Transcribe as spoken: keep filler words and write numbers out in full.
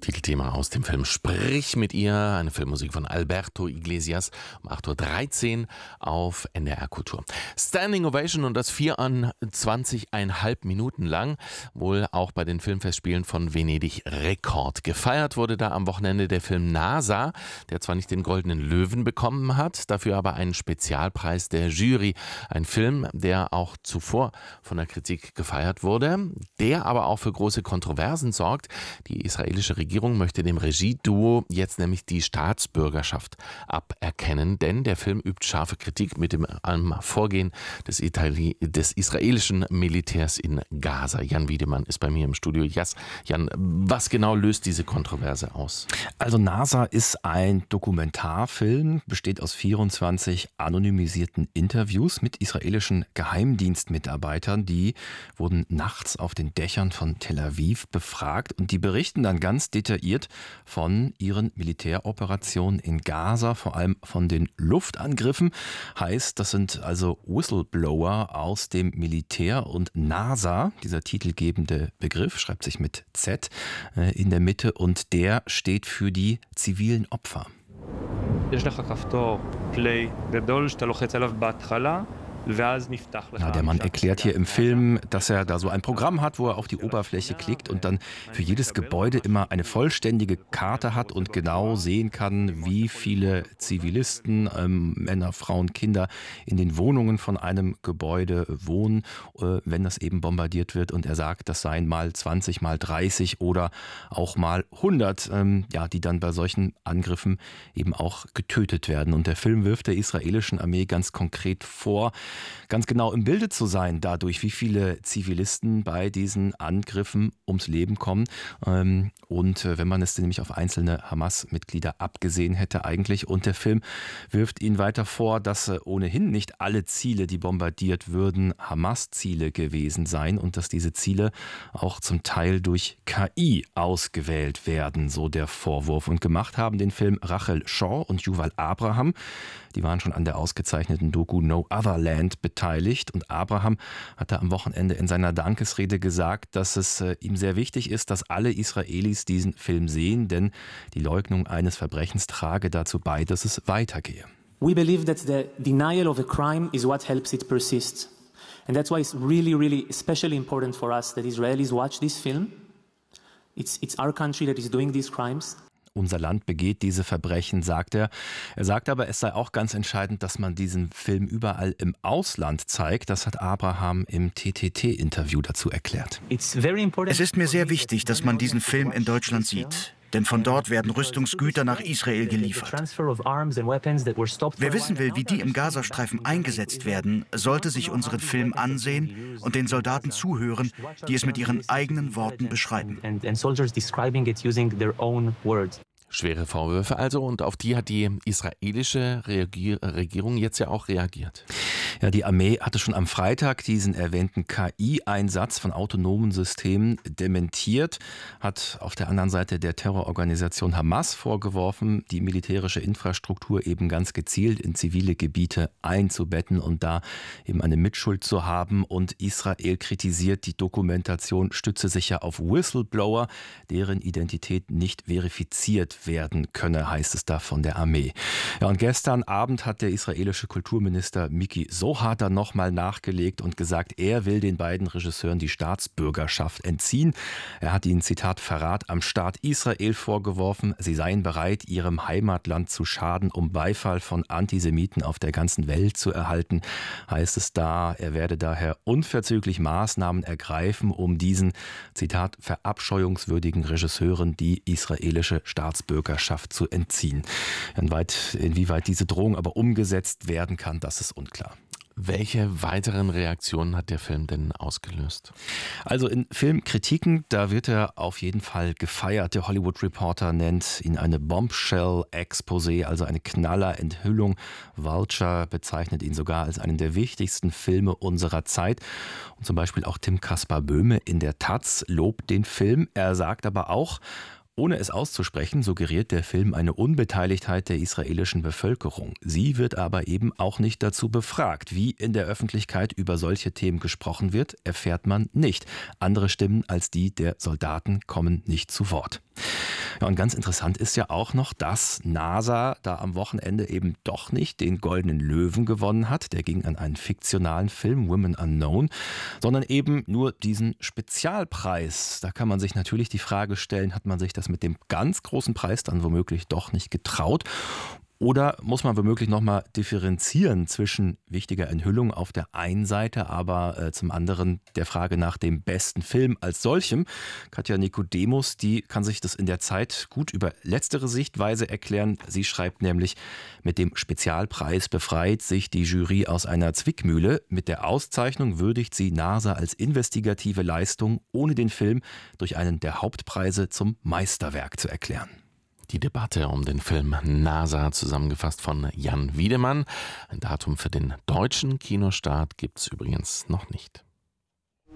Titelthema aus dem Film Sprich mit ihr, eine Filmmusik von Alberto Iglesias um acht Uhr dreizehn auf N D R Kultur. Standing Ovation und das vierundzwanzig Komma fünf Minuten lang, wohl auch bei den Filmfestspielen von Venedig Rekord. Gefeiert wurde da am Wochenende der Film NASA, der zwar nicht den Goldenen Löwen bekommen hat, dafür aber einen Spezialpreis der Jury. Ein Film, der auch zuvor von der Kritik gefeiert wurde, der aber auch für große Kontroversen sorgt. Die israelische Regierung möchte dem Regieduo jetzt nämlich die Staatsbürgerschaft aberkennen, denn der Film übt scharfe Kritik mit dem am Vorgehen des, Itali- des israelischen Militärs in Gaza. Jan Wiedemann ist bei mir im Studio. Yes, Jan, was genau löst diese Kontroverse aus? Also NASA ist ein Dokumentarfilm, besteht aus vierundzwanzig anonymisierten Interviews mit israelischen Geheimdienstmitarbeitern. Die wurden nachts auf den Dächern von Tel Aviv befragt und die berichten dann ganz detailliert von ihren Militäroperationen in Gaza, vor allem von den Luftangriffen. Heißt, das sind also Whistleblower aus dem Militär und NASA, dieser titelgebende Begriff, schreibt sich mit Z äh, in der Mitte und der steht für die zivilen Opfer. יש לך כפתור פליי גדול שאתה לוחץ עליו בהתחלה. Ja, der Mann erklärt hier im Film, dass er da so ein Programm hat, wo er auf die Oberfläche klickt und dann für jedes Gebäude immer eine vollständige Karte hat und genau sehen kann, wie viele Zivilisten, ähm, Männer, Frauen, Kinder in den Wohnungen von einem Gebäude wohnen, äh, wenn das eben bombardiert wird. Und er sagt, das seien mal zwanzig, mal dreißig oder auch mal hundert, ähm, ja, die dann bei solchen Angriffen eben auch getötet werden. Und der Film wirft der israelischen Armee ganz konkret vor, ganz genau im Bilde zu sein dadurch, wie viele Zivilisten bei diesen Angriffen ums Leben kommen. Und wenn man es nämlich auf einzelne Hamas-Mitglieder abgesehen hätte eigentlich. Und der Film wirft ihnen weiter vor, dass ohnehin nicht alle Ziele, die bombardiert würden, Hamas-Ziele gewesen seien und dass diese Ziele auch zum Teil durch K I ausgewählt werden, so der Vorwurf. Und gemacht haben den Film Rachel Shaw und Yuval Abraham. Die waren schon an der ausgezeichneten Doku No Other Land beteiligt. Und Abraham hatte am Wochenende in seiner Dankesrede gesagt, dass es äh, ihm sehr wichtig ist, dass alle Israelis diesen Film sehen, denn die Leugnung eines Verbrechens trage dazu bei, dass es weitergehe. We believe that the denial of a crime is what helps it persist. And that's why it's really, really especially important for us that Israelis watch this film. It's, it's our country that is doing these crimes. Unser Land begeht diese Verbrechen, sagt er. Er sagt aber, es sei auch ganz entscheidend, dass man diesen Film überall im Ausland zeigt. Das hat Abraham im T T T-Interview dazu erklärt. Es ist mir sehr wichtig, dass man diesen Film in Deutschland sieht. Denn von dort werden Rüstungsgüter nach Israel geliefert. Wer wissen will, wie die im Gazastreifen eingesetzt werden, sollte sich unseren Film ansehen und den Soldaten zuhören, die es mit ihren eigenen Worten beschreiben. Schwere Vorwürfe also, und auf die hat die israelische Reagier- Regierung jetzt ja auch reagiert. Ja, die Armee hatte schon am Freitag diesen erwähnten K I-Einsatz von autonomen Systemen dementiert, hat auf der anderen Seite der Terrororganisation Hamas vorgeworfen, die militärische Infrastruktur eben ganz gezielt in zivile Gebiete einzubetten und da eben eine Mitschuld zu haben. Und Israel kritisiert, die Dokumentation stütze sich ja auf Whistleblower, deren Identität nicht verifiziert werden könne, heißt es da von der Armee. Ja, und gestern Abend hat der israelische Kulturminister Miki Zohar dann nochmal nachgelegt und gesagt, er will den beiden Regisseuren die Staatsbürgerschaft entziehen. Er hat ihnen, Zitat, Verrat am Staat Israel vorgeworfen. Sie seien bereit, ihrem Heimatland zu schaden, um Beifall von Antisemiten auf der ganzen Welt zu erhalten, heißt es da. Er werde daher unverzüglich Maßnahmen ergreifen, um diesen, Zitat, verabscheuungswürdigen Regisseuren die israelische Staatsbürgerschaft zu entziehen. Inwieweit, inwieweit diese Drohung aber umgesetzt werden kann, das ist unklar. Welche weiteren Reaktionen hat der Film denn ausgelöst? Also in Filmkritiken, da wird er auf jeden Fall gefeiert. Der Hollywood Reporter nennt ihn eine Bombshell-Exposé, also eine Knallerenthüllung. Vulture bezeichnet ihn sogar als einen der wichtigsten Filme unserer Zeit. Und zum Beispiel auch Tim Caspar Böhme in der Taz lobt den Film. Er sagt aber auch, ohne es auszusprechen, suggeriert der Film eine Unbeteiligtheit der israelischen Bevölkerung. Sie wird aber eben auch nicht dazu befragt. Wie in der Öffentlichkeit über solche Themen gesprochen wird, erfährt man nicht. Andere Stimmen als die der Soldaten kommen nicht zu Wort. Ja, und ganz interessant ist ja auch noch, dass NASA da am Wochenende eben doch nicht den Goldenen Löwen gewonnen hat. Der ging an einen fiktionalen Film, Women Unknown, sondern eben nur diesen Spezialpreis. Da kann man sich natürlich die Frage stellen, hat man sich das mit dem ganz großen Preis dann womöglich doch nicht getraut? Oder muss man womöglich nochmal differenzieren zwischen wichtiger Enthüllung auf der einen Seite, aber äh, zum anderen der Frage nach dem besten Film als solchem? Katja Nikodemus, die kann sich das in der Zeit gut über letztere Sichtweise erklären. Sie schreibt nämlich, mit dem Spezialpreis befreit sich die Jury aus einer Zwickmühle. Mit der Auszeichnung würdigt sie NASA als investigative Leistung, ohne den Film durch einen der Hauptpreise zum Meisterwerk zu erklären. Die Debatte um den Film NASA, zusammengefasst von Jan Wiedemann. Ein Datum für den deutschen Kinostart gibt es übrigens noch nicht.